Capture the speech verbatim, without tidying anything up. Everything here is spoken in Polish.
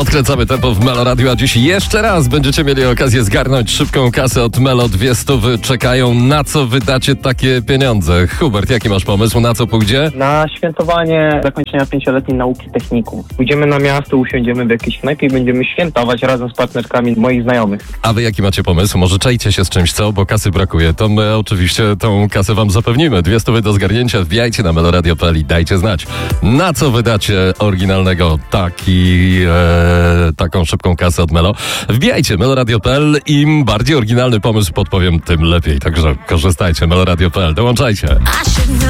Podkręcamy tempo w Melo Radio, a dziś jeszcze raz będziecie mieli okazję zgarnąć szybką kasę od Melo. Dwie stówy czekają. Na co wydacie takie pieniądze? Hubert, jaki masz pomysł? Na co pójdzie? Na świętowanie zakończenia pięcioletniej nauki technikum. Pójdziemy na miasto, usiądziemy w jakiejś knajpie i będziemy świętować razem z partnerkami moich znajomych. A wy jaki macie pomysł? Może czajcie się z czymś, co? Bo kasy brakuje. To my oczywiście tą kasę wam zapewnimy. Dwie stówy do zgarnięcia. Wbijajcie na meloradio kropka p l i dajcie znać. Na co wydacie oryginalnego taki, e, taką szybką kasę od Melo? Wbijajcie meloradio kropka p l. Im bardziej oryginalny pomysł podpowiem, tym lepiej. Także korzystajcie. meloradio kropka p l. Dołączajcie.